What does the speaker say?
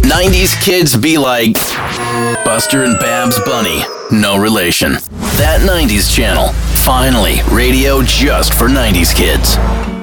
90s kids be like Buster and Babs Bunny. No relation. That 90s channel. Finally, radio just for 90s kids.